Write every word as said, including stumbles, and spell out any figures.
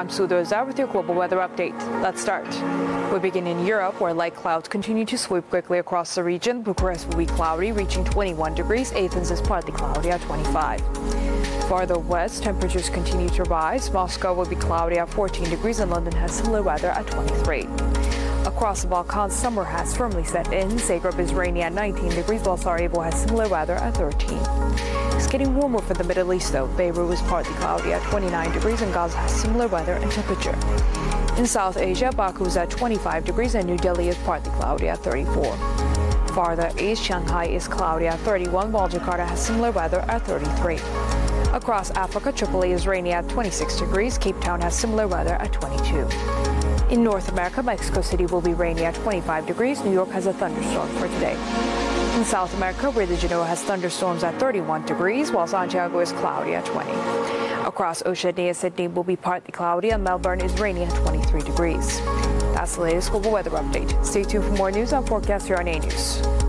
I'm Sue Doza with your global weather update. Let's start. We begin in Europe, where light clouds continue to sweep quickly across the region. Bucharest will be cloudy, reaching twenty-one degrees. Athens is partly cloudy at twenty-five. Farther west, temperatures continue to rise. Moscow will be cloudy at fourteen degrees, and London has similar weather at twenty-three. Across the Balkans, summer has firmly set in. Zagreb is rainy at nineteen degrees, while Sarajevo has similar weather at thirteen. It's getting warmer for the Middle East, though. Beirut is partly cloudy at twenty-nine degrees, and Gaza has similar weather and temperature. In South Asia, Baku is at twenty-five degrees, and New Delhi is partly cloudy at thirty-four. Farther east, Shanghai is cloudy at thirty-one, while Jakarta has similar weather at thirty-three. Across Africa, Tripoli is rainy at twenty-six degrees. Cape Town has similar weather at twenty-two. In North America, Mexico City will be rainy at twenty-five degrees. New York has a thunderstorm for today. In South America, Rio de Janeiro has thunderstorms at thirty-one degrees, while Santiago is cloudy at twenty. Across Oceania, Sydney will be partly cloudy, and Melbourne is rainy at twenty-three degrees. That's the latest global weather update. Stay tuned for more news on Forecast here on A News.